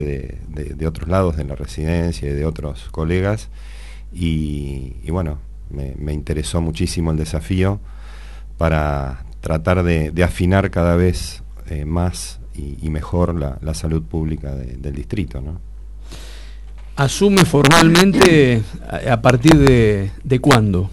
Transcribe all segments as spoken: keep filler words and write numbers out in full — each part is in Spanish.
de, de, de otros lados de la residencia y de otros colegas, y, y bueno, me, me interesó muchísimo el desafío para tratar de, de afinar cada vez eh, más y, y mejor la, la salud pública de, del distrito, ¿no? ¿Asume formalmente a, a partir de, de cuándo?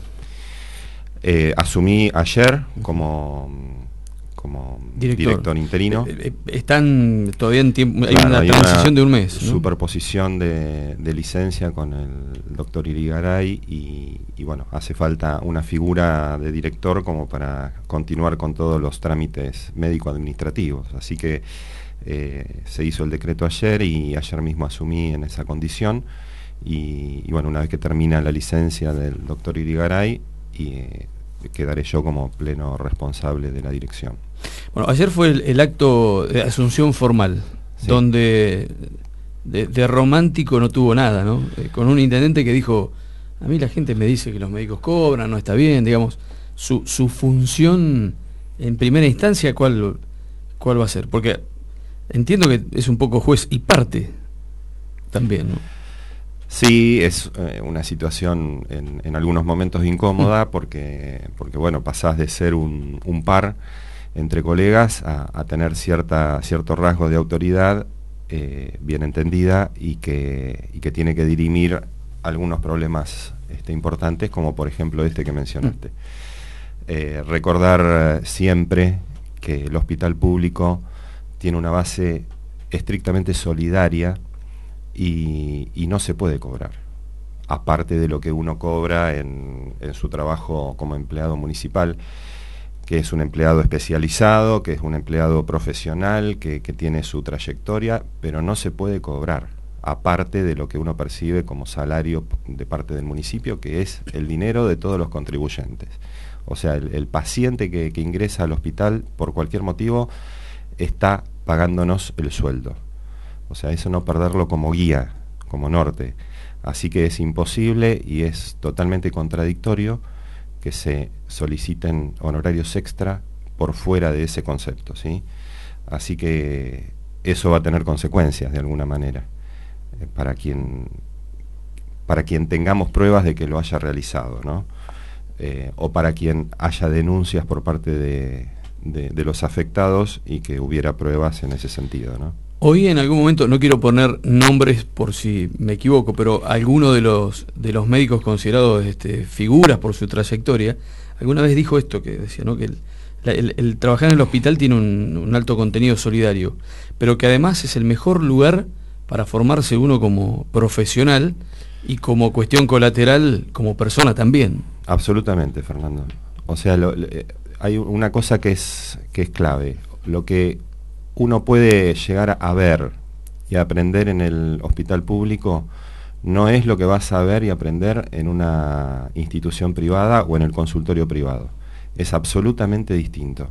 Eh, asumí ayer como, como director. director interino. Eh, están todavía en tiempo, hay claro, una hay transición una de un mes, ¿no? Superposición de, de licencia con el doctor Irigaray y, y bueno, hace falta una figura de director como para continuar con todos los trámites médico-administrativos. Así que eh, se hizo el decreto ayer y ayer mismo asumí en esa condición y, y bueno, una vez que termina la licencia del doctor Irigaray, y eh, quedaré yo como pleno responsable de la dirección. Bueno, ayer fue el, el acto de asunción formal, sí, donde de, de romántico no tuvo nada, ¿no? Eh, con un intendente que dijo, a mí la gente me dice que los médicos cobran, no está bien, digamos, su, su función en primera instancia, ¿cuál, cuál va a ser? Porque entiendo que es un poco juez y parte también, ¿no? Sí, es eh, una situación en, en algunos momentos incómoda porque, porque bueno, pasás de ser un, un par entre colegas a, a tener cierta, cierto rasgo de autoridad eh, bien entendida y que, y que tiene que dirimir algunos problemas este, importantes, como por ejemplo este que mencionaste. Eh, recordar siempre que el hospital público tiene una base estrictamente solidaria y, y no se puede cobrar, aparte de lo que uno cobra en, en su trabajo como empleado municipal, que es un empleado especializado, que es un empleado profesional, que, que tiene su trayectoria, pero no se puede cobrar, aparte de lo que uno percibe como salario de parte del municipio, que es el dinero de todos los contribuyentes. O sea, el, el paciente que, que ingresa al hospital por cualquier motivo está pagándonos el sueldo. O sea, eso no perderlo como guía, como norte. Así que es imposible y es totalmente contradictorio que se soliciten honorarios extra por fuera de ese concepto, ¿sí? Así que eso va a tener consecuencias de alguna manera eh, para quien para quien tengamos pruebas de que lo haya realizado, ¿no? Eh, o para quien haya denuncias por parte de, de, de los afectados y que hubiera pruebas en ese sentido, ¿no? Hoy en algún momento, no quiero poner nombres por si me equivoco, pero alguno de los de los médicos considerados este, figuras por su trayectoria, alguna vez dijo esto, que decía, ¿no?, que el, el, el trabajar en el hospital tiene un, un alto contenido solidario, pero que además es el mejor lugar para formarse uno como profesional y como cuestión colateral como persona también. Absolutamente, Fernando. O sea, lo, lo, hay una cosa que es, que es clave. Lo que uno puede llegar a ver y a aprender en el hospital público no es lo que vas a ver y aprender en una institución privada o en el consultorio privado. Es absolutamente distinto.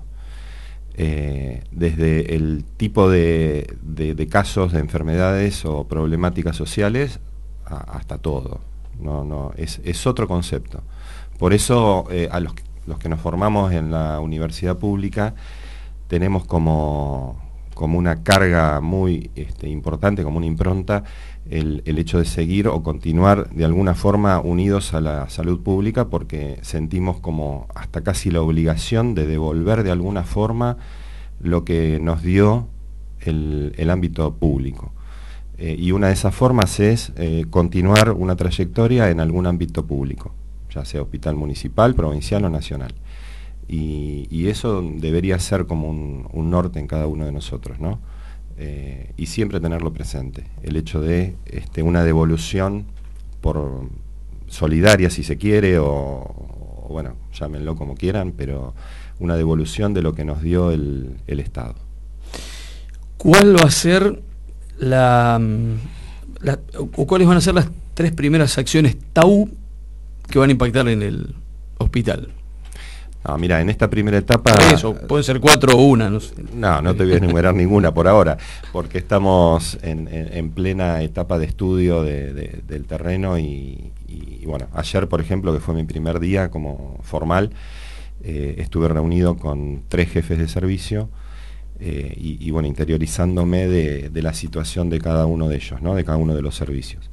Eh, desde el tipo de, de, de casos de enfermedades o problemáticas sociales a, hasta todo. No, no, es, es otro concepto. Por eso eh, a los, los que nos formamos en la universidad pública tenemos como como una carga muy este, importante, como una impronta, el, el hecho de seguir o continuar de alguna forma unidos a la salud pública, porque sentimos como hasta casi la obligación de devolver de alguna forma lo que nos dio el, el ámbito público. Eh, y una de esas formas es eh, continuar una trayectoria en algún ámbito público, ya sea hospital municipal, provincial o nacional. Y, y eso debería ser como un, un norte en cada uno de nosotros, ¿no? Eh, y siempre tenerlo presente, el hecho de este, una devolución por solidaria, si se quiere, o, o bueno, llámenlo como quieran, pero una devolución de lo que nos dio el, el Estado. ¿Cuál va a ser la, la o cuáles van a ser las tres primeras acciones T A U que van a impactar en el hospital? No, mira, en esta primera etapa... Eso, pueden ser cuatro o una, no sé. No, no te voy a enumerar ninguna por ahora, porque estamos en, en, en plena etapa de estudio de, de, del terreno y, y, bueno, ayer, por ejemplo, que fue mi primer día como formal, eh, estuve reunido con tres jefes de servicio eh, y, y bueno, interiorizándome de, de la situación de cada uno de ellos, ¿no? De cada uno de los servicios.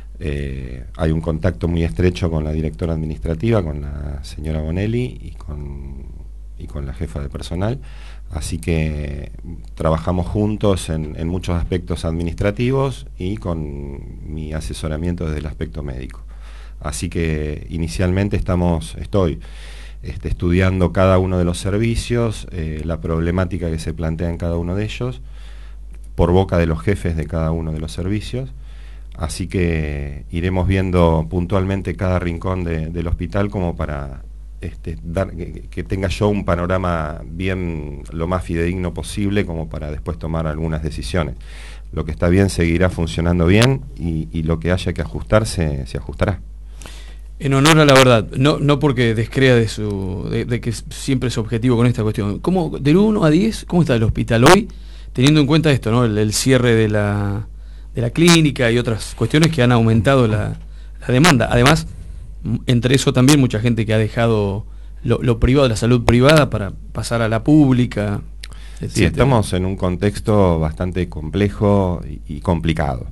Eh, hay un contacto muy estrecho con la directora administrativa, con la señora Bonelli y con, y con la jefa de personal, así que trabajamos juntos en, en muchos aspectos administrativos y con mi asesoramiento desde el aspecto médico. Así que inicialmente estamos, estoy este, estudiando cada uno de los servicios, eh, la problemática que se plantea en cada uno de ellos, por boca de los jefes de cada uno de los servicios. Así que iremos viendo puntualmente cada rincón de, del hospital como para este, dar, que, que tenga yo un panorama bien, lo más fidedigno posible, como para después tomar algunas decisiones. Lo que está bien seguirá funcionando bien y, y lo que haya que ajustarse, se ajustará. En honor a la verdad, no, no porque descrea de, su, de, de que siempre es objetivo con esta cuestión. ¿Cómo, del uno a diez, cómo está el hospital hoy, teniendo en cuenta esto, ¿no? el, el cierre de la... de la clínica y otras cuestiones que han aumentado la, la demanda? Además, entre eso también mucha gente que ha dejado lo, lo privado, la salud privada, para pasar a la pública, etcétera. Sí, estamos en un contexto bastante complejo y, y complicado.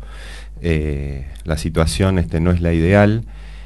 Eh, la situación este, no es la ideal,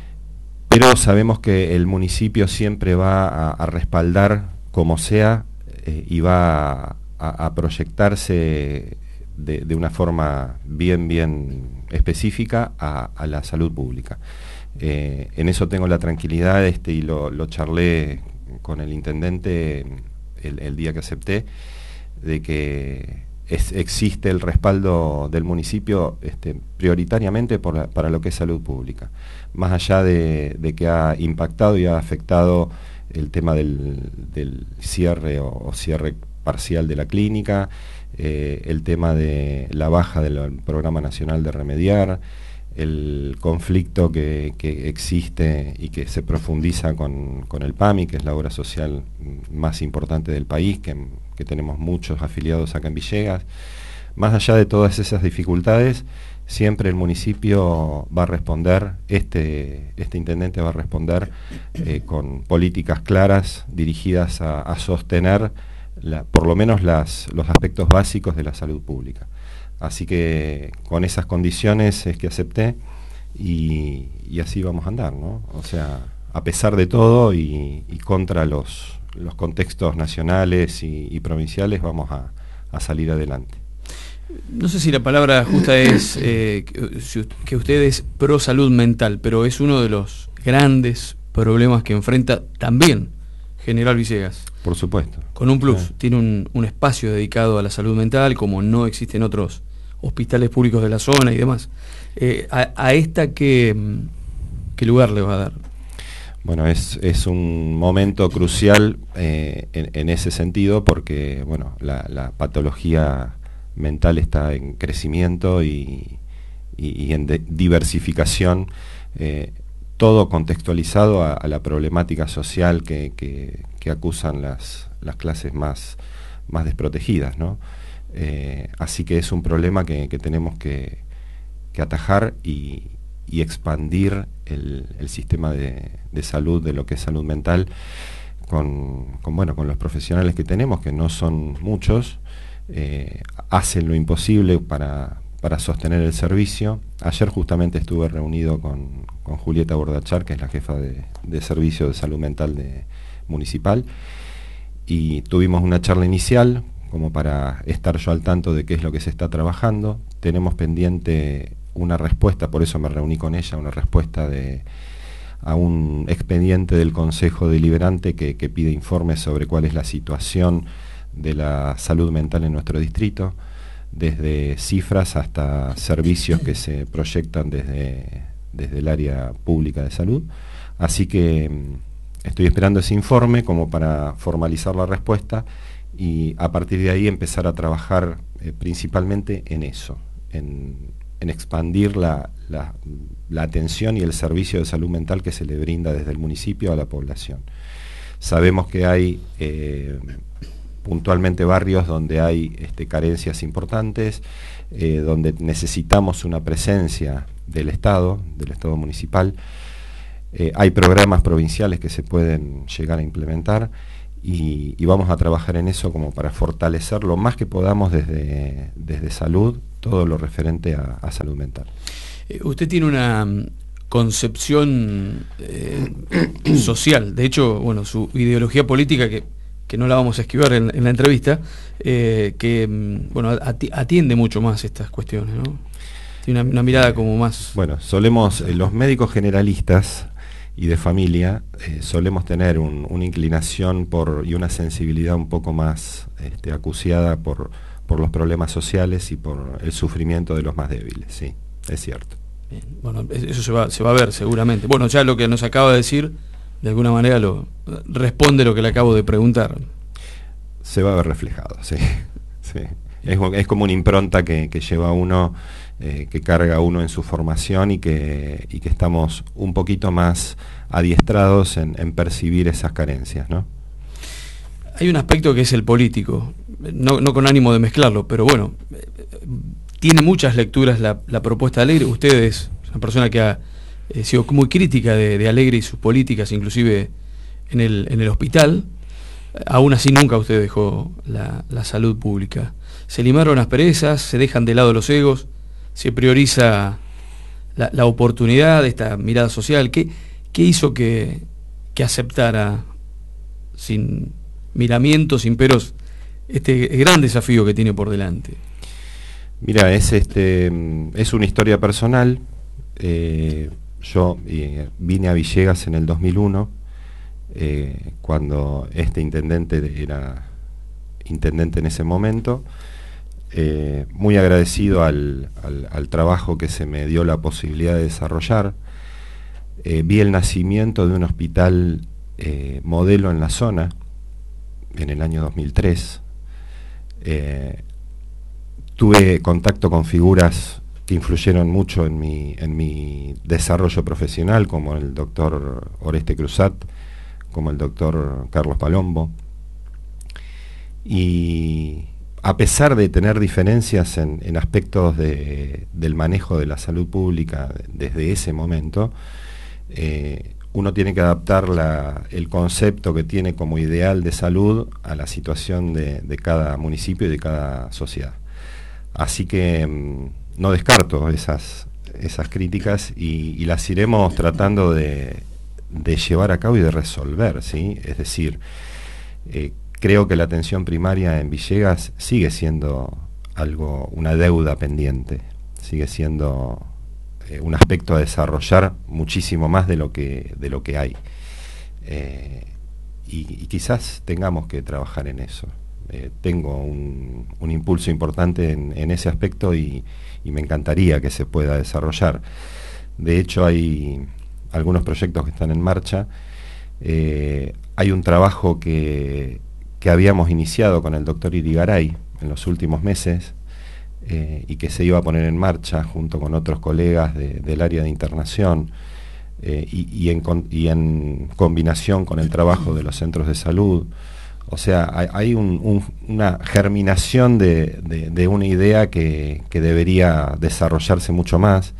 pero sabemos que el municipio siempre va a, a respaldar como sea eh, y va a, a proyectarse De, de una forma bien, bien específica a, a la salud pública. Eh, en eso tengo la tranquilidad, este, y lo, lo charlé con el intendente el, el día que acepté, de que es, existe el respaldo del municipio este, prioritariamente por la, para lo que es salud pública. Más allá de, de que ha impactado y ha afectado el tema del, del cierre o, o cierre parcial de la clínica, Eh, el tema de la baja del Programa Nacional de Remediar, el conflicto que, que existe y que se profundiza con, con el PAMI, que es la obra social más importante del país, que, que tenemos muchos afiliados acá en Villegas. Más allá de todas esas dificultades, siempre el municipio va a responder, este, este intendente va a responder eh, con políticas claras dirigidas a, a sostener La, por lo menos las, los aspectos básicos de la salud pública. Así que con esas condiciones es que acepté y, y así vamos a andar, ¿no? O sea, a pesar de todo y, y contra los, los contextos nacionales y, y provinciales, vamos a, a salir adelante. No sé si la palabra justa es eh, que, que usted es pro salud mental, pero es uno de los grandes problemas que enfrenta también General Villegas. Por supuesto. Con un plus, sí. Tiene un, un espacio dedicado a la salud mental, como no existen otros hospitales públicos de la zona y demás. Eh, a, a esta, ¿qué, ¿qué lugar le va a dar? Bueno, es, es un momento crucial eh, en, en ese sentido, porque bueno, la, la patología mental está en crecimiento y, y, y en de, diversificación, eh, todo contextualizado a, a la problemática social que, que, que acusan las, las clases más, más desprotegidas, ¿no? Eh, así que es un problema que, que tenemos que, que atajar y, y expandir el, el sistema de, de salud, de lo que es salud mental, con, con, bueno, con los profesionales que tenemos, que no son muchos, eh, hacen lo imposible para, para sostener el servicio. Ayer justamente estuve reunido con, con Julieta Bordachar, que es la jefa de, de servicio de salud mental de, municipal, y tuvimos una charla inicial como para estar yo al tanto de qué es lo que se está trabajando. Tenemos pendiente una respuesta, por eso me reuní con ella, una respuesta de a un expediente del Consejo Deliberante que, que pide informes sobre cuál es la situación de la salud mental en nuestro distrito, desde cifras hasta servicios que se proyectan desde, desde el área pública de salud. Así que estoy esperando ese informe como para formalizar la respuesta y a partir de ahí empezar a trabajar eh, principalmente en eso, en, en expandir la, la, la atención y el servicio de salud mental que se le brinda desde el municipio a la población. Sabemos que hay eh, puntualmente barrios donde hay este, carencias importantes, eh, donde necesitamos una presencia del Estado, del Estado municipal. Eh, hay programas provinciales que se pueden llegar a implementar y, y vamos a trabajar en eso como para fortalecer lo más que podamos desde, desde salud, todo lo referente a, a salud mental. Eh, usted tiene una concepción eh, social, de hecho, bueno, su ideología política, que, que no la vamos a esquivar en, en la entrevista, eh, que bueno, atiende mucho más estas cuestiones, ¿no? Tiene una, una mirada como más... Bueno, solemos, eh, los médicos generalistas y de familia, eh, solemos tener un, una inclinación por y una sensibilidad un poco más este, acuciada por, por los problemas sociales y por el sufrimiento de los más débiles, sí, es cierto. Bien, bueno, eso se va, se va a ver seguramente. Bueno, ya lo que nos acaba de decir, de alguna manera lo responde lo que le acabo de preguntar. Se va a ver reflejado, sí. sí. Es, es como una impronta que, que lleva uno, eh, que carga uno en su formación y que, y que estamos un poquito más adiestrados en, en percibir esas carencias, ¿no? Hay un aspecto que es el político, no, no con ánimo de mezclarlo, pero bueno, tiene muchas lecturas la, la propuesta de Alegre. Usted es una persona que ha eh, sido muy crítica de, de Alegre y sus políticas, inclusive en el, en el hospital. Aún así nunca usted dejó la, la salud pública. Se limaron asperezas, se dejan de lado los egos, se prioriza la, la oportunidad, esta mirada social. ¿Qué, qué hizo que, que aceptara sin miramientos, sin peros, este gran desafío que tiene por delante? Mira, es este es una historia personal. Eh, yo eh, vine a Villegas en el dos mil uno, eh, cuando este intendente era intendente en ese momento. Eh, muy agradecido al, al, al trabajo que se me dio la posibilidad de desarrollar. Eh, vi el nacimiento de un hospital eh, modelo en la zona en el año dos mil tres. Eh, tuve contacto con figuras que influyeron mucho en mi, en mi desarrollo profesional, como el doctor Oreste Cruzat, como el doctor Carlos Palombo, y a pesar de tener diferencias en, en aspectos de, del manejo de la salud pública desde ese momento, eh, uno tiene que adaptar la, el concepto que tiene como ideal de salud a la situación de, de cada municipio y de cada sociedad. Así que mmm, no descarto esas, esas críticas y, y las iremos tratando de, de llevar a cabo y de resolver, ¿sí? Es decir, eh, creo que la atención primaria en Villegas sigue siendo algo, una deuda pendiente, sigue siendo eh, un aspecto a desarrollar muchísimo más de lo que, de lo que hay. Eh, y, y quizás tengamos que trabajar en eso. Eh, tengo un, un impulso importante en, en ese aspecto y, y me encantaría que se pueda desarrollar. De hecho, hay algunos proyectos que están en marcha. Eh, hay un trabajo que, que habíamos iniciado con el doctor Irigaray en los últimos meses eh, y que se iba a poner en marcha junto con otros colegas de, del área de internación eh, y, y, en, y en combinación con el trabajo de los centros de salud. O sea, hay, hay un, un, una germinación de, de, de una idea que, que debería desarrollarse mucho más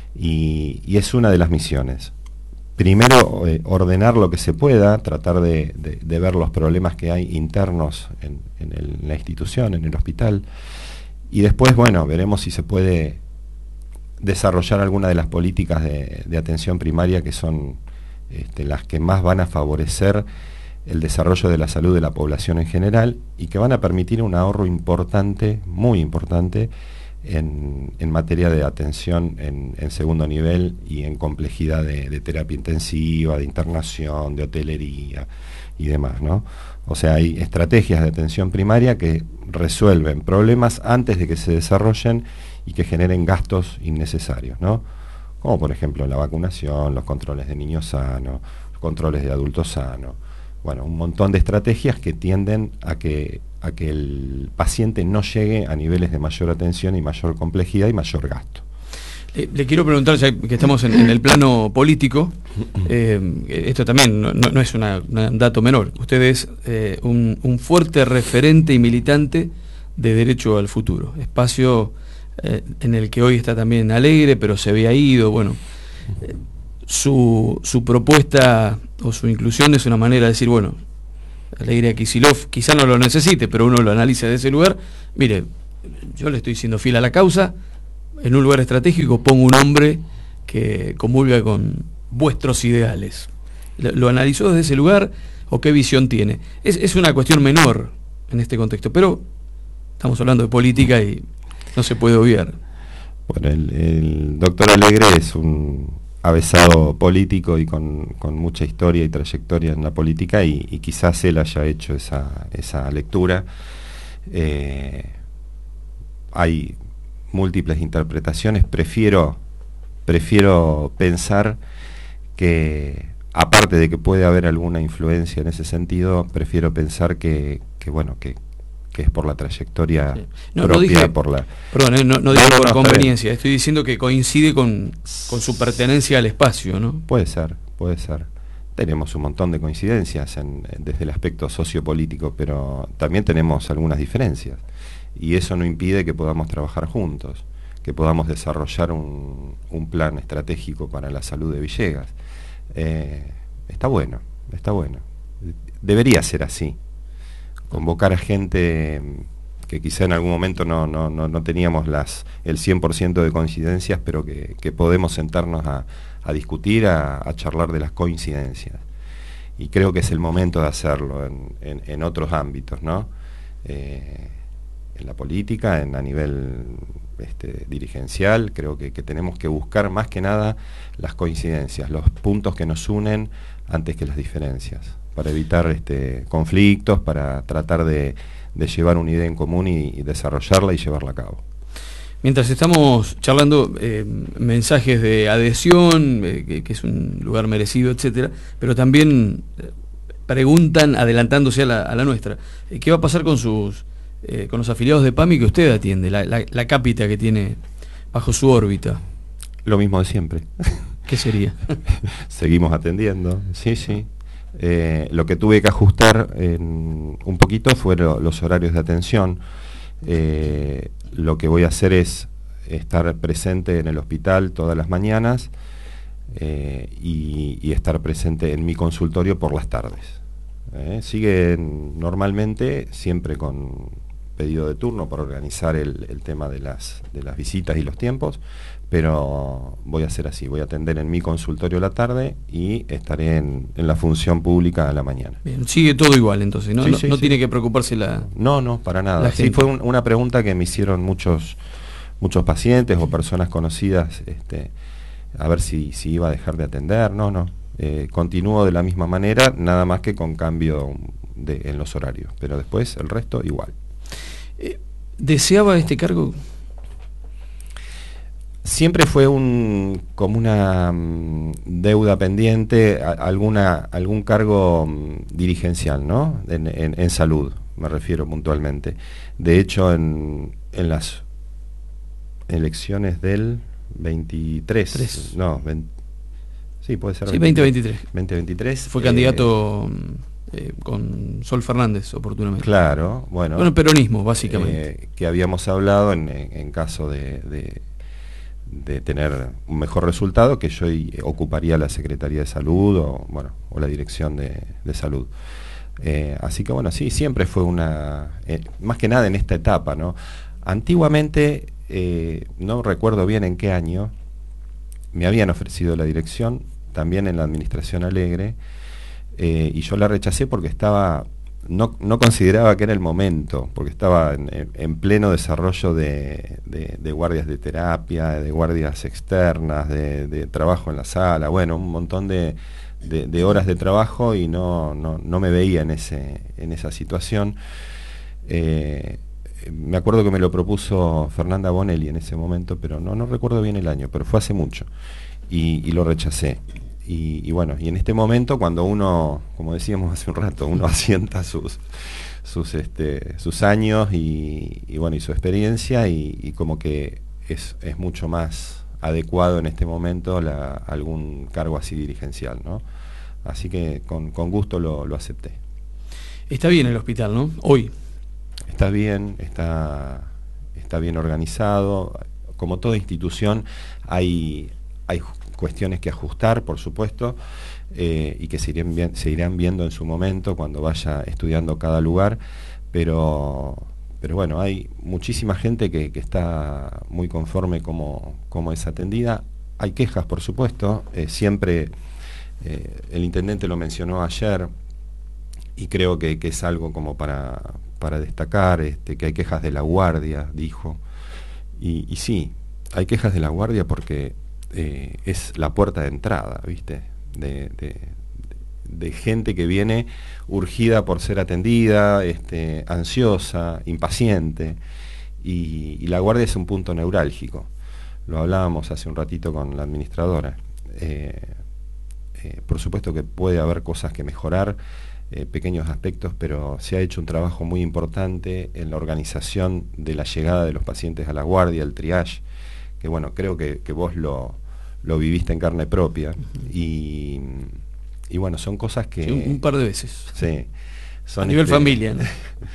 y, y es una de las misiones. Primero, eh, ordenar lo que se pueda, tratar de, de, de ver los problemas que hay internos en, en, el, en la institución, en el hospital, y después, bueno, veremos si se puede desarrollar alguna de las políticas de, de atención primaria que son este, las que más van a favorecer el desarrollo de la salud de la población en general y que van a permitir un ahorro importante, muy importante, en, en materia de atención en, en segundo nivel y en complejidad de, de terapia intensiva, de internación, de hotelería y demás, ¿no? O sea, hay estrategias de atención primaria que resuelven problemas antes de que se desarrollen y que generen gastos innecesarios, ¿no? Como por ejemplo la vacunación, los controles de niños sanos, los controles de adultos sanos. Bueno, un montón de estrategias que tienden a que, a que el paciente no llegue a niveles de mayor atención y mayor complejidad y mayor gasto. Le, le quiero preguntar, ya que estamos en, en el plano político, eh, esto también no, no es una, un dato menor. Usted es eh, un, un fuerte referente y militante de Derecho al Futuro, espacio eh, en el que hoy está también Alegre, pero se había ido, bueno... Eh, Su, su propuesta o su inclusión es una manera de decir, bueno, Alegre a Kicillof, quizá no lo necesite, pero uno lo analiza de ese lugar. Mire, yo le estoy siendo fiel a la causa, en un lugar estratégico pongo un hombre que comulga con vuestros ideales. ¿Lo, lo analizó desde ese lugar o qué visión tiene? Es, es una cuestión menor en este contexto, pero estamos hablando de política y no se puede obviar. Bueno, el, el doctor Alegre es un avesado político y con, con mucha historia y trayectoria en la política, y, y quizás él haya hecho esa, esa lectura. Eh, hay múltiples interpretaciones. Prefiero, prefiero pensar que, aparte de que puede haber alguna influencia en ese sentido, prefiero pensar que, que bueno, que que es por la trayectoria sí. no, propia, no dije, por la... Perdón, eh, no, no digo no, por no, conveniencia, estoy diciendo que coincide con, con su pertenencia al espacio, ¿no? Puede ser, puede ser. Tenemos un montón de coincidencias en, desde el aspecto sociopolítico, pero también tenemos algunas diferencias. Y eso no impide que podamos trabajar juntos, que podamos desarrollar un, un plan estratégico para la salud de Villegas. Eh, está bueno, está bueno. Debería ser así. Convocar a gente que quizá en algún momento no, no, no, no teníamos las, el cien por ciento de coincidencias, pero que, que podemos sentarnos a, a discutir, a, a charlar de las coincidencias. Y creo que es el momento de hacerlo en, en, en otros ámbitos, ¿no? Eh, en la política, en, a nivel este, dirigencial, creo que, que tenemos que buscar más que nada las coincidencias, los puntos que nos unen antes que las diferencias, para evitar este, conflictos, para tratar de, de llevar una idea en común y, y desarrollarla y llevarla a cabo. Mientras estamos charlando, eh, mensajes de adhesión, eh, que, que es un lugar merecido, etcétera, pero también eh, preguntan, adelantándose a la, a la nuestra, eh, ¿qué va a pasar con sus eh, con los afiliados de PAMI que usted atiende, la, la, la cápita que tiene bajo su órbita? Lo mismo de siempre. ¿Qué sería? Seguimos atendiendo, sí, sí. Eh, lo que tuve que ajustar en, un poquito fueron los horarios de atención. Eh, lo que voy a hacer es estar presente en el hospital todas las mañanas eh, y, y estar presente en mi consultorio por las tardes. Eh, sigue normalmente, siempre con pedido de turno para organizar el, el tema de las, de las visitas y los tiempos, pero voy a hacer así, voy a atender en mi consultorio a la tarde y estaré en, en la función pública a la mañana. Bien, sigue todo igual entonces, ¿no? Sí, no sí, no sí. tiene que preocuparse la... No, no, para nada. Sí, fue un, una pregunta que me hicieron muchos muchos pacientes o personas conocidas, este, a ver si, si iba a dejar de atender. No, no. Eh, continúo de la misma manera, nada más que con cambio de, en los horarios, pero después el resto igual. Eh, ¿Deseaba este cargo? Siempre fue un como una um, deuda pendiente, a, alguna algún cargo um, dirigencial, ¿no? En, en, en salud, me refiero puntualmente. De hecho, en, en las elecciones del veintitrés, Tres. no, veinte, sí, puede ser. Sí, veinte veintitrés. veinte veintitrés. Fue eh, candidato eh, con Sol Fernández, oportunamente. Claro, bueno. Bueno, peronismo, básicamente. Eh, que habíamos hablado en, en, en caso de... de de tener un mejor resultado, que yo ocuparía la Secretaría de Salud o bueno o la Dirección de, de Salud. Eh, así que bueno, sí, siempre fue una... Eh, más que nada en esta etapa, ¿no? Antiguamente, eh, no recuerdo bien en qué año, me habían ofrecido la dirección, también en la Administración Alegre, eh, y yo la rechacé porque estaba... No, no consideraba que era el momento, porque estaba en, en pleno desarrollo de, de, de guardias de terapia, de guardias externas, de, de trabajo en la sala, bueno, un montón de, de, de horas de trabajo y no, no, no me veía en, ese, en esa situación. Eh, me acuerdo que me lo propuso Fernanda Bonelli en ese momento, pero no, no recuerdo bien el año, pero fue hace mucho y, y lo rechacé. Y, y bueno, y en este momento cuando uno, como decíamos hace un rato, uno asienta sus sus este sus años y, y bueno y su experiencia y, y como que es, es mucho más adecuado en este momento la, algún cargo así dirigencial, ¿no? Así que con, con gusto lo, lo acepté. Está bien el hospital, ¿no? Hoy. Está bien, está, está bien organizado. Como toda institución hay, hay cuestiones que ajustar, por supuesto, eh, y que se irán, vi- se irán viendo en su momento cuando vaya estudiando cada lugar, pero, pero bueno, hay muchísima gente que, que está muy conforme como, como es atendida. Hay quejas, por supuesto, eh, siempre eh, el intendente lo mencionó ayer, y creo que, que es algo como para, para destacar, este, que hay quejas de la guardia, dijo, y, y sí, hay quejas de la guardia porque eh, es la puerta de entrada, ¿viste? De, de, de gente que viene urgida por ser atendida, este, ansiosa, impaciente, y, y la guardia es un punto neurálgico. Lo hablábamos hace un ratito con la administradora. Eh, eh, por supuesto que puede haber cosas que mejorar, eh, pequeños aspectos, pero se ha hecho un trabajo muy importante en la organización de la llegada de los pacientes a la guardia, el triage, que bueno, creo que, que vos lo, lo viviste en carne propia. Uh-huh. y, y bueno, son cosas que... Sí, un, un par de veces. Sí. Son a nivel este, familia, ¿no?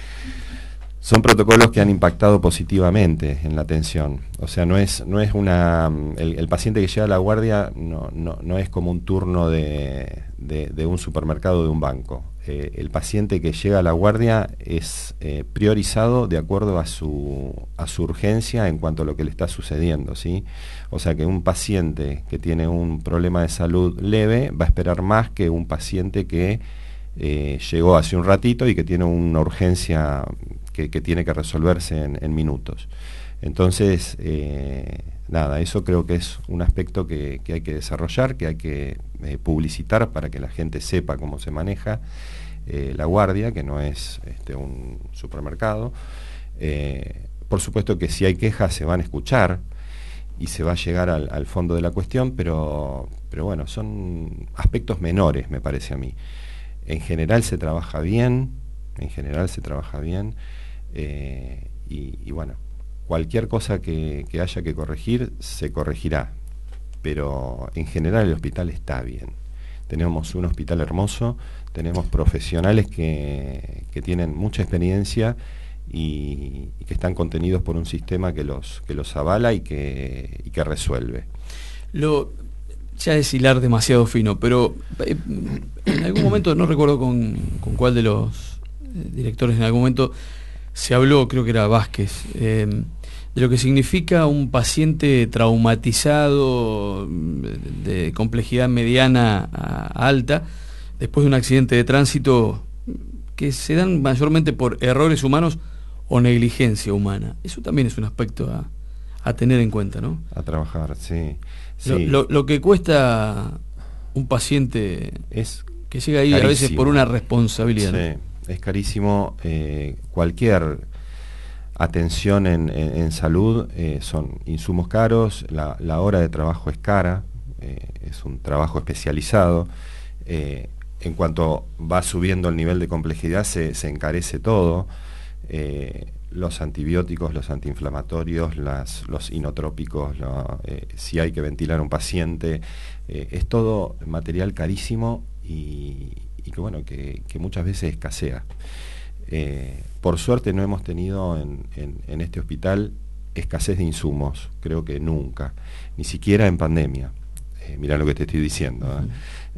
Son protocolos que han impactado positivamente en la atención. O sea, no es, no es una... El, el paciente que llega a la guardia no, no, no es como un turno de, de, de un supermercado o de un banco. Eh, el paciente que llega a la guardia es eh, priorizado de acuerdo a su, a su urgencia en cuanto a lo que le está sucediendo, ¿sí? O sea que un paciente que tiene un problema de salud leve va a esperar más que un paciente que eh, llegó hace un ratito y que tiene una urgencia que, que tiene que resolverse en, en minutos. Entonces, eh, nada, eso creo que es un aspecto que, que hay que desarrollar, que hay que eh, publicitar para que la gente sepa cómo se maneja eh, la guardia, que no es este, un supermercado. Eh, por supuesto que si hay quejas se van a escuchar y se va a llegar al, al fondo de la cuestión, pero, pero bueno, son aspectos menores, me parece a mí. En general se trabaja bien, en general se trabaja bien, eh, y, y bueno, cualquier cosa que, que haya que corregir, se corregirá, pero en general el hospital está bien. Tenemos un hospital hermoso, tenemos profesionales que, que tienen mucha experiencia y, y que están contenidos por un sistema que los, que los avala y que, y que resuelve. Lo, ya es hilar demasiado fino, pero eh, en algún momento, no recuerdo con, con cuál de los eh, directores, en algún momento se habló, creo que era Vázquez, eh, de lo que significa un paciente traumatizado de, de complejidad mediana a alta después de un accidente de tránsito, que se dan mayormente por errores humanos o negligencia humana. Eso también es un aspecto a, a tener en cuenta, ¿no? A trabajar, sí. sí. Lo, lo, lo que cuesta un paciente es que llega ahí carísimo. A veces por una responsabilidad. Sí, ¿no? Es carísimo. Eh, cualquier atención en, en, en salud eh, son insumos caros, la, la hora de trabajo es cara, eh, es un trabajo especializado. Eh, en cuanto va subiendo el nivel de complejidad se, se encarece todo. Eh, los antibióticos, los antiinflamatorios, las, los inotrópicos, lo, eh, si hay que ventilar a un paciente, eh, es todo material carísimo y, y que bueno, que, que muchas veces escasea. Eh, por suerte no hemos tenido en, en, en este hospital escasez de insumos, creo que nunca, ni siquiera en pandemia. Eh, mirá lo que te estoy diciendo. ¿eh?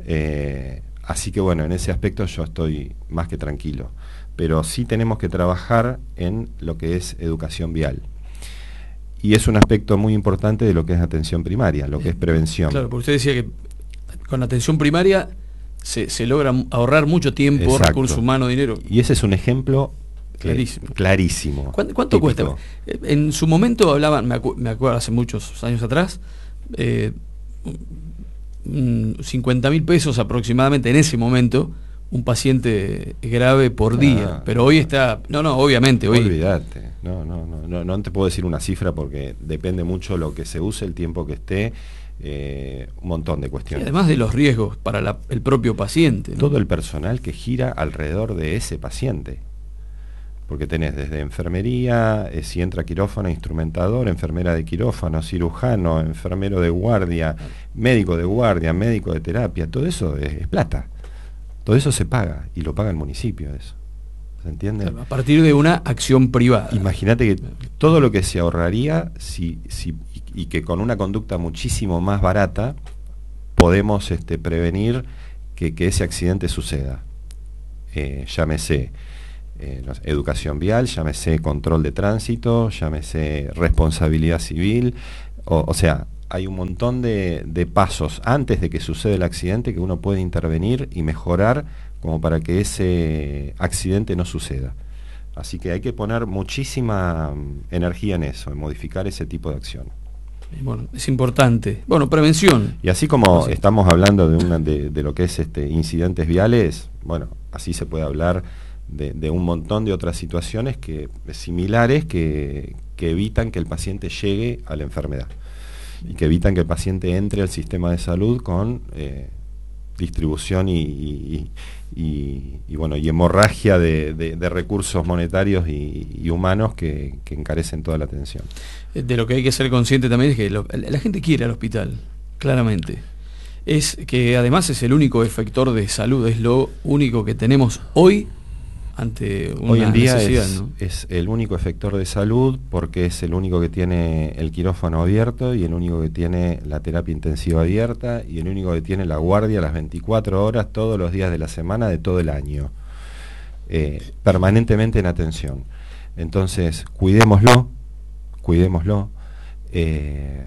Eh, así que bueno, en ese aspecto yo estoy más que tranquilo. Pero sí tenemos que trabajar en lo que es educación vial. Y es un aspecto muy importante de lo que es atención primaria, lo que es prevención. Claro, porque usted decía que con atención primaria se, se logra ahorrar mucho tiempo, Exacto. recursos humanos, dinero. Y ese es un ejemplo clarísimo. Eh, clarísimo. ¿Cuánto, cuánto cuesta? En su momento hablaban, me, acu me acuerdo hace muchos años atrás, eh, cincuenta mil pesos aproximadamente en ese momento, un paciente grave por ah, día, pero hoy está, no, no, obviamente hoy. Olvídate, no, no, no, no, no te puedo decir una cifra porque depende mucho lo que se use, el tiempo que esté, eh, un montón de cuestiones. Y además de los riesgos para la, el propio paciente, ¿no? Todo el personal que gira alrededor de ese paciente, porque tenés desde enfermería, eh, si entra quirófano, instrumentador, enfermera de quirófano, cirujano, enfermero de guardia, médico de guardia, médico de terapia, todo eso es, es plata. Todo eso se paga y lo paga el municipio, eso. ¿Se entiende? Claro, a partir de una acción privada. Imagínate que todo lo que se ahorraría si, si, y, y que con una conducta muchísimo más barata podemos este, prevenir que, que ese accidente suceda. Eh, llámese eh, no sé, educación vial, llámese control de tránsito, llámese responsabilidad civil, o, o sea, hay un montón de, de pasos antes de que suceda el accidente que uno puede intervenir y mejorar como para que ese accidente no suceda. Así que hay que poner muchísima energía en eso, en modificar ese tipo de acción. Bueno, es importante. Bueno, prevención. Y así como sí. estamos hablando de, una, de, de lo que es este, incidentes viales, bueno, así se puede hablar de, de un montón de otras situaciones que, similares que, que evitan que el paciente llegue a la enfermedad y que evitan que el paciente entre al sistema de salud con eh, distribución y, y, y, y, bueno, y hemorragia de, de, de recursos monetarios y, y humanos que, que encarecen toda la atención. De lo que hay que ser consciente también es que lo, la gente quiere al hospital, claramente. Es que además es el único efector de salud, es lo único que tenemos hoy ante una hoy en día necesidad, es, ¿no? es el único efector de salud porque es el único que tiene el quirófano abierto y el único que tiene la terapia intensiva abierta y el único que tiene la guardia las veinticuatro horas todos los días de la semana de todo el año, eh, permanentemente en atención. Entonces, cuidémoslo, cuidémoslo. Eh,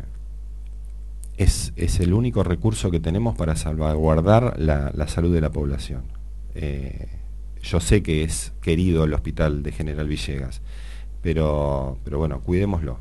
es, es el único recurso que tenemos para salvaguardar la, la salud de la población. Eh, Yo sé que es querido el hospital de General Villegas, pero, pero bueno, cuidémoslo.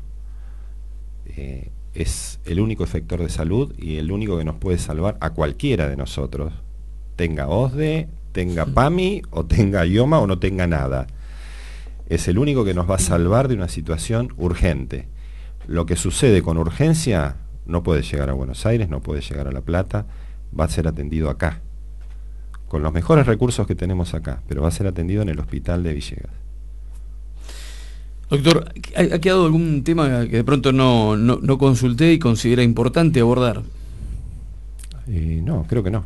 Eh, es el único efector de salud y el único que nos puede salvar a cualquiera de nosotros, tenga O S D E, tenga PAMI o tenga IOMA o no tenga nada. Es el único que nos va a salvar de una situación urgente. Lo que sucede con urgencia no puede llegar a Buenos Aires, no puede llegar a La Plata, va a ser atendido acá, con los mejores recursos que tenemos acá, pero va a ser atendido en el hospital de Villegas. Doctor, ¿ha quedado algún tema que de pronto no, no, no consulté y considera importante abordar? Eh, no, creo que no.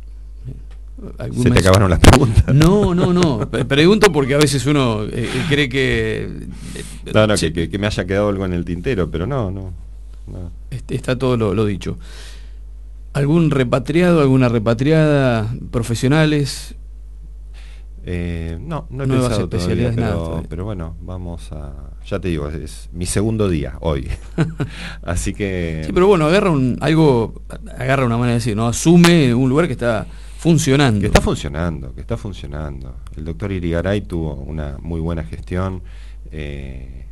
¿Se te acabaron las preguntas? No, no, no. Pregunto porque a veces uno eh, cree que... Eh, no, no, que, que, que me haya quedado algo en el tintero, pero no, no. no. Está todo lo, lo dicho. ¿Algún repatriado, alguna repatriada, profesionales? Eh, no, no he Nuevas pensado especialidades, todavía, pero, nada, pero bueno, vamos a... Ya te digo, es, es mi segundo día, hoy. Así que... Sí, pero bueno, agarra un, algo, agarra una manera de decir, ¿no? Asume un lugar que está funcionando. Que está funcionando, que está funcionando. El doctor Irigaray tuvo una muy buena gestión. Eh,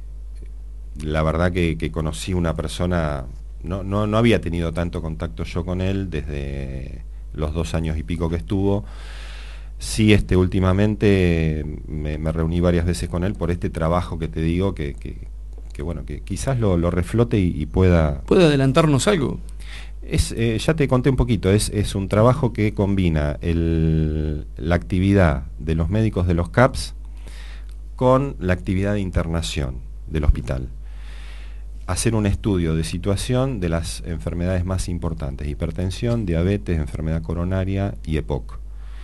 la verdad que, que conocí una persona... No, no, no había tenido tanto contacto yo con él desde los dos años y pico que estuvo. Sí, este, últimamente me, me reuní varias veces con él por este trabajo que te digo, que, que, que bueno, que quizás lo, lo reflote y, y pueda... ¿Puede adelantarnos algo? Es, eh, ya te conté un poquito, es, es un trabajo que combina el, la actividad de los médicos de los C A P S con la actividad de internación del hospital. Hacer un estudio de situación de las enfermedades más importantes, hipertensión, diabetes, enfermedad coronaria y EPOC,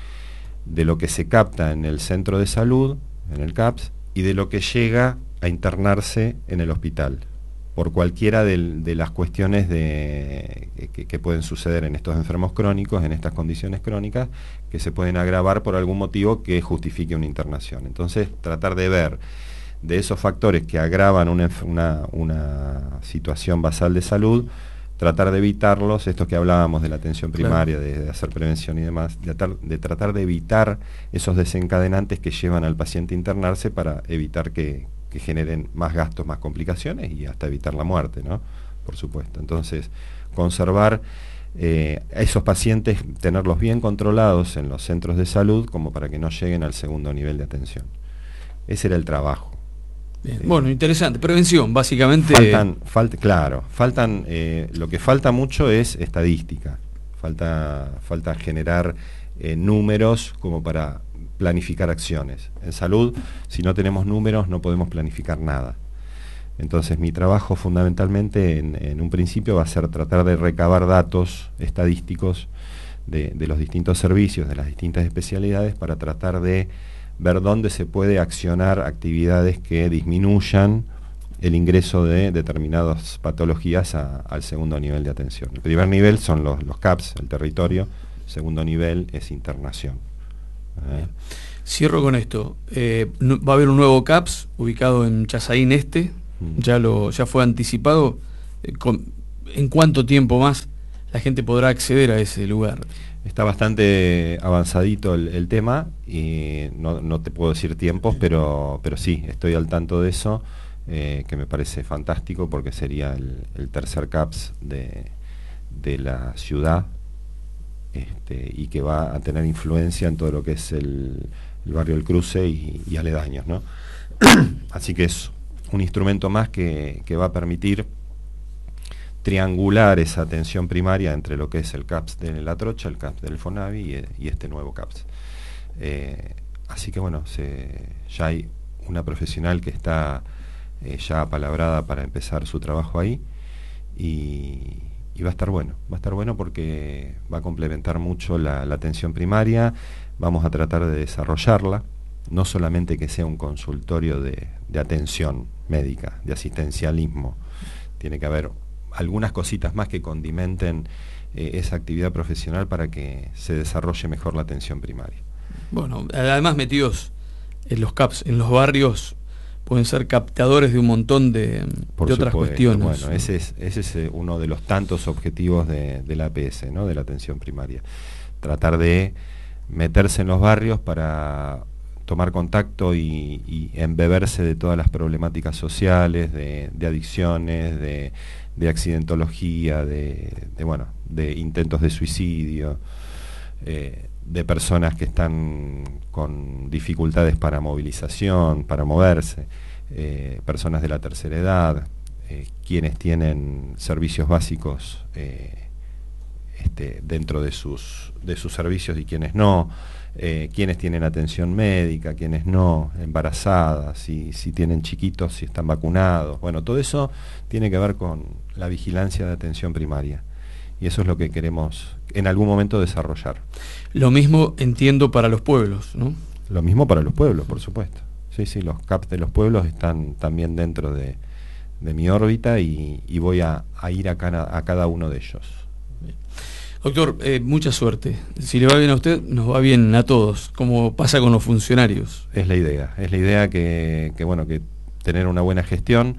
de lo que se capta en el centro de salud, en el C A P S, y de lo que llega a internarse en el hospital, por cualquiera de, de las cuestiones de, que, que pueden suceder en estos enfermos crónicos, en estas condiciones crónicas, que se pueden agravar por algún motivo que justifique una internación. Entonces, tratar de ver de esos factores que agravan una, una, una situación basal de salud, tratar de evitarlos, estos que hablábamos de la atención primaria, claro, de, de hacer prevención y demás, de, atar, de tratar de evitar esos desencadenantes que llevan al paciente a internarse para evitar que, que generen más gastos, más complicaciones y hasta evitar la muerte, ¿no? Por supuesto. Entonces, conservar eh, a esos pacientes, tenerlos bien controlados en los centros de salud como para que no lleguen al segundo nivel de atención. Ese era el trabajo. Bien. Bueno, interesante. Prevención, básicamente. Faltan, falta, claro, faltan, eh, lo que falta mucho es estadística. Falta, falta generar eh, números como para planificar acciones. En salud, si no tenemos números, no podemos planificar nada. Entonces, mi trabajo fundamentalmente, en, en un principio, va a ser tratar de recabar datos estadísticos de, de los distintos servicios, de las distintas especialidades, para tratar de ver dónde se puede accionar actividades que disminuyan el ingreso de determinadas patologías a, al segundo nivel de atención. El primer nivel son los, los C A P S, el territorio, segundo nivel es internación. ¿Eh? Cierro con esto. Eh, no, va a haber un nuevo C A P S ubicado en Chazaín Este, mm. ya, lo, ya fue anticipado. Eh, con, ¿En cuánto tiempo más la gente podrá acceder a ese lugar? Está bastante avanzadito el, el tema y no, no te puedo decir tiempos, pero, pero sí, estoy al tanto de eso, eh, que me parece fantástico porque sería el, el tercer C A P S de, de la ciudad, este, y que va a tener influencia en todo lo que es el, el barrio del Cruce y, y aledaños, ¿no? Así que es un instrumento más que, que va a permitir triangular esa atención primaria entre lo que es el C A P S de La Trocha, el C A P S del Fonavi y, y este nuevo C A P S. Eh, así que bueno, se, ya hay una profesional que está eh, ya apalabrada para empezar su trabajo ahí y, y va a estar bueno, va a estar bueno porque va a complementar mucho la, la atención primaria, vamos a tratar de desarrollarla, no solamente que sea un consultorio de, de atención médica, de asistencialismo, tiene que haber algunas cositas más que condimenten eh, esa actividad profesional para que se desarrolle mejor la atención primaria. Bueno, además metidos en los C A P S, en los barrios, pueden ser captadores de un montón de, Por de otras supuesto, cuestiones. Bueno, ese es, ese es uno de los tantos objetivos de, de la A P S, ¿no? De la atención primaria. Tratar de meterse en los barrios para tomar contacto y, y embeberse de todas las problemáticas sociales, de, de adicciones, de, de accidentología, de, de, bueno, de intentos de suicidio, eh, de personas que están con dificultades para movilización, para moverse, eh, personas de la tercera edad, eh, quienes tienen servicios básicos eh, este, dentro de sus, de sus servicios y quienes no, eh, quienes tienen atención médica, quienes no, embarazadas, si, si tienen chiquitos, si están vacunados. Bueno, todo eso tiene que ver con la vigilancia de atención primaria y eso es lo que queremos en algún momento desarrollar. Lo mismo entiendo para los pueblos, ¿no? Lo mismo para los pueblos, por supuesto. Sí, sí, los C A P S de los pueblos están también dentro de, de mi órbita y, y voy a, a ir a, cana, a cada uno de ellos. Bien. Doctor, eh, mucha suerte. Si le va bien a usted, nos va bien a todos, como pasa con los funcionarios. Es la idea, es la idea que, que bueno, que tener una buena gestión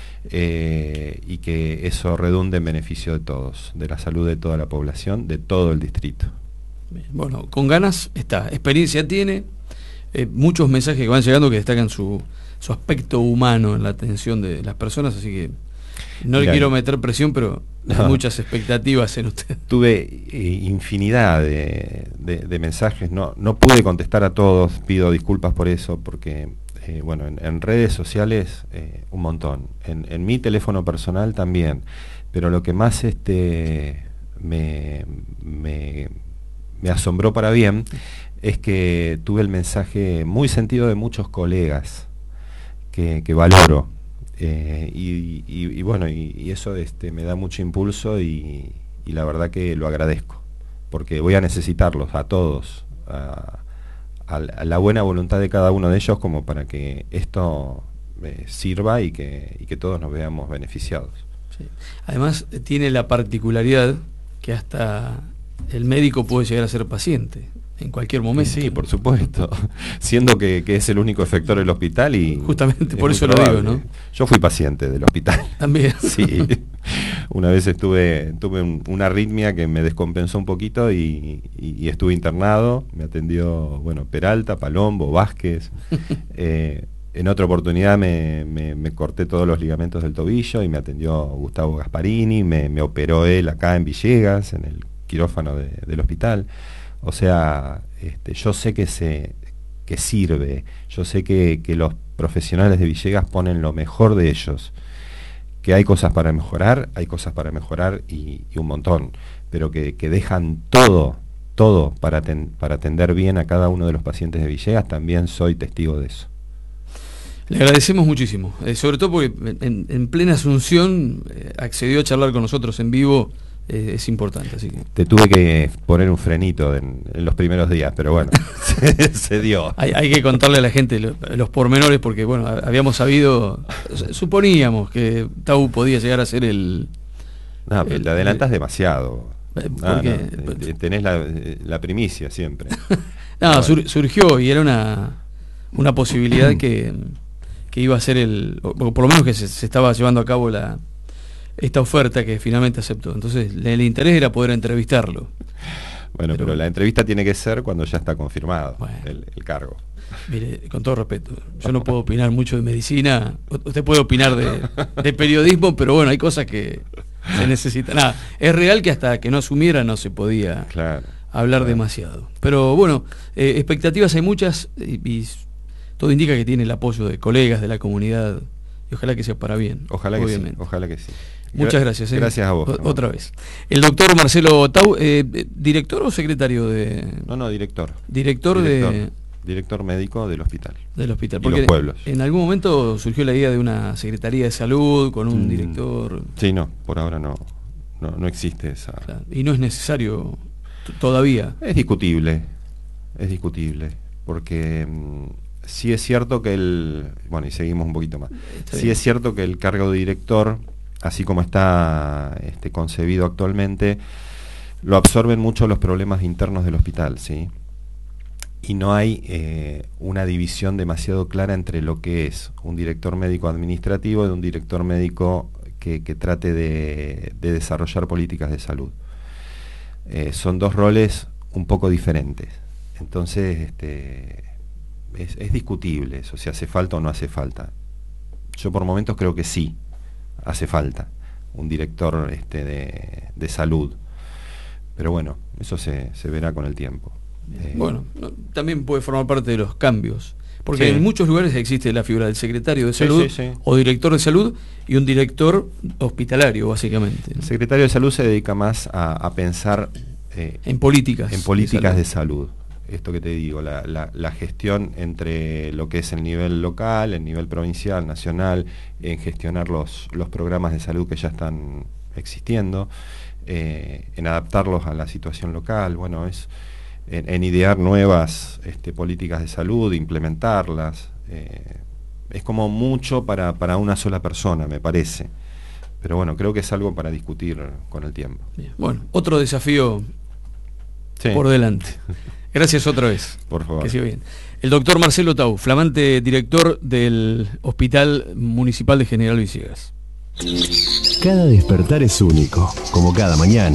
eh, y que eso redunde en beneficio de todos, de la salud de toda la población, de todo el distrito. Bien, bueno, con ganas está, experiencia tiene, eh, muchos mensajes que van llegando que destacan su, su aspecto humano en la atención de las personas, así que no Mira, le quiero meter presión, pero no, hay muchas expectativas en usted. Tuve eh, infinidad de, de, de mensajes, no, no pude contestar a todos, pido disculpas por eso, porque eh, bueno, en, en redes sociales eh, un montón, en, en mi teléfono personal también, pero lo que más este me, me, me asombró para bien es que tuve el mensaje muy sentido de muchos colegas que, que valoro. Eh, y, y, y bueno, y, y eso este, me da mucho impulso y, y la verdad que lo agradezco, porque voy a necesitarlos a todos, a, a, a la buena voluntad de cada uno de ellos como para que esto eh, sirva y que, y que todos nos veamos beneficiados. Sí. Además tiene la particularidad que hasta el médico puede llegar a ser paciente en cualquier momento. Sí, por supuesto, siendo que, que es el único efector del hospital y... Justamente por eso lo digo, ¿no? Yo fui paciente del hospital. También. Sí, una vez estuve tuve un, una arritmia que me descompensó un poquito y, y, y estuve internado, me atendió, bueno, Peralta, Palombo, Vázquez, eh, en otra oportunidad me, me, me corté todos los ligamentos del tobillo y me atendió Gustavo Gasparini, me, me operó él acá en Villegas, en el quirófano de, del hospital. O sea, este, yo sé que se que sirve, yo sé que, que los profesionales de Villegas ponen lo mejor de ellos, que hay cosas para mejorar, hay cosas para mejorar y, y un montón, pero que, que dejan todo, todo para, ten, para atender bien a cada uno de los pacientes de Villegas, también soy testigo de eso. Le agradecemos muchísimo, eh, sobre todo porque en, en plena Asunción eh, accedió a charlar con nosotros en vivo eh, es importante. Así que te tuve que poner un frenito en, en los primeros días, pero bueno, se, se dio. Hay, hay que contarle a la gente lo, los pormenores, porque bueno, habíamos sabido, suponíamos que Tau podía llegar a ser el... No, pero el, te adelantas el, demasiado. Ah, no, tenés la, la primicia siempre. No, bueno. sur, surgió y era una, una posibilidad que, que iba a ser el... O por lo menos que se, se estaba llevando a cabo la esta oferta que finalmente aceptó. Entonces el, el interés era poder entrevistarlo. Bueno, pero, pero la entrevista tiene que ser cuando ya está confirmado bueno, el, el cargo. Mire, con todo respeto, yo no puedo opinar mucho de medicina. Usted puede opinar de, de periodismo, pero bueno, hay cosas que se necesitan. Nada, es real que hasta que no asumiera no se podía claro, hablar claro. demasiado. Pero bueno, eh, expectativas hay muchas y, y todo indica que tiene el apoyo de colegas de la comunidad y ojalá que sea para bien. Ojalá obviamente. que sí, ojalá que sí. Muchas gracias. Eh. Gracias a vos. O, otra vez. El doctor Marcelo Tau, eh, ¿director o secretario de...? No, no, director. Director, director de... Director médico del hospital. Del hospital. Y porque los pueblos. En algún momento surgió la idea de una Secretaría de Salud con un mm, director... Sí, no, por ahora no, no, no existe esa... Claro, y no es necesario todavía. Es discutible, es discutible, porque... Mmm, sí es cierto que el... Bueno, y seguimos un poquito más. Está sí bien. Es cierto que el cargo de director, así como está este, concebido actualmente, lo absorben mucho los problemas internos del hospital, ¿sí? Y no hay eh, una división demasiado clara entre lo que es un director médico administrativo y un director médico que, que trate de, de desarrollar políticas de salud. Eh, son dos roles un poco diferentes. Entonces, este... Es, es discutible eso, si hace falta o no hace falta. Yo por momentos creo que sí, hace falta un director este, de, de salud. Pero bueno, eso se, se verá con el tiempo. Eh, bueno, no, también puede formar parte de los cambios. Porque sí. En muchos lugares existe la figura del secretario de salud sí, sí, sí. o director de salud y un director hospitalario, básicamente, ¿no? El secretario de salud se dedica más a, a pensar eh, en políticas, en políticas de salud. De salud. Esto que te digo, la, la, la gestión entre lo que es el nivel local, el nivel provincial, nacional, en gestionar los, los programas de salud que ya están existiendo, eh, en adaptarlos a la situación local, bueno, es en, en idear nuevas este, políticas de salud, implementarlas, eh, es como mucho para, para una sola persona, me parece, pero bueno, creo que es algo para discutir con el tiempo. Bien. Bueno, otro desafío sí. por delante. Gracias otra vez. Por favor. Que siga bien. El doctor Marcelo Tau, flamante director del Hospital Municipal de General Villegas. Cada despertar es único, como cada mañana.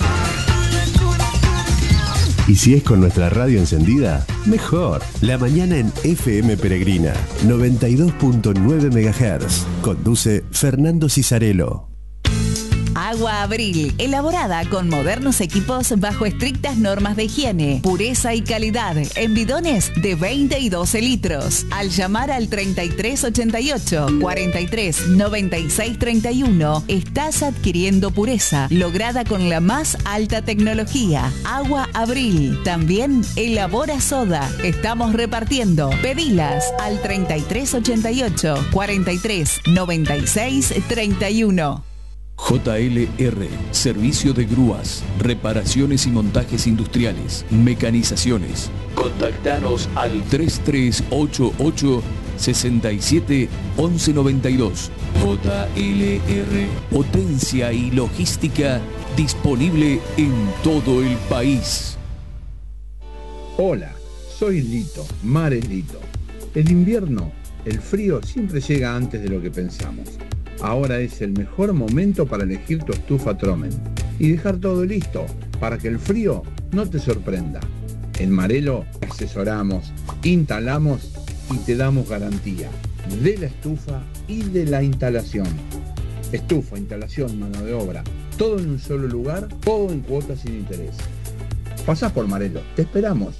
Y si es con nuestra radio encendida, mejor. La mañana en F M Peregrina, noventa y dos punto nueve megahertz. Conduce Fernando Cisarello. Agua Abril, elaborada con modernos equipos bajo estrictas normas de higiene, pureza y calidad, en bidones de veinte y doce litros. Al llamar al treinta y tres ochenta y ocho, cuarenta y tres noventa y seis treinta y uno, estás adquiriendo pureza, lograda con la más alta tecnología. Agua Abril, también elabora soda. Estamos repartiendo. Pedilas al treinta y tres ochenta y ocho, cuarenta y tres noventa y seis treinta y uno. J L R, servicio de grúas, reparaciones y montajes industriales, mecanizaciones. Contactanos al tres tres ocho ocho, seis siete, once noventa y dos. J L R, potencia y logística disponible en todo el país. Hola, soy Lito, Mares Lito. El invierno, el frío siempre llega antes de lo que pensamos. Ahora es el mejor momento para elegir tu estufa Tromen y dejar todo listo para que el frío no te sorprenda. En Marelo asesoramos, instalamos y te damos garantía de la estufa y de la instalación. Estufa, instalación, mano de obra, todo en un solo lugar, todo en cuotas sin interés. Pasás por Marelo, te esperamos.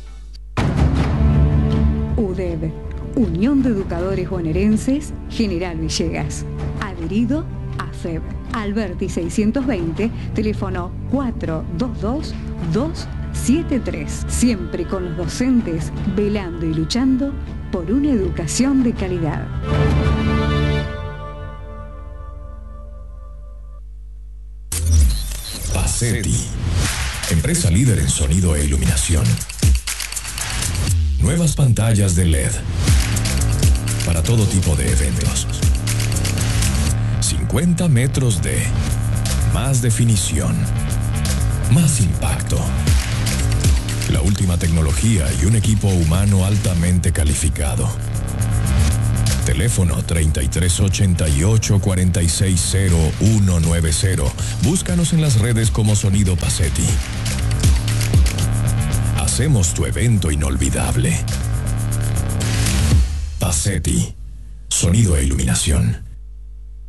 U D E B, Unión de Educadores Bonaerenses, General Villegas. Adherido a F E B. Alberti seiscientos veinte, teléfono cuatro dos dos, dos siete tres. Siempre con los docentes, velando y luchando por una educación de calidad. Paz. Pacetti, empresa líder en sonido e iluminación. Nuevas pantallas de L E D para todo tipo de eventos. cincuenta metros de más definición, más impacto. La última tecnología y un equipo humano altamente calificado. Teléfono treinta y tres ochenta y ocho, cuarenta y seis cero, uno nueve cero. Búscanos en las redes como Sonido Pacetti. Hacemos tu evento inolvidable. Pacetti, sonido e iluminación.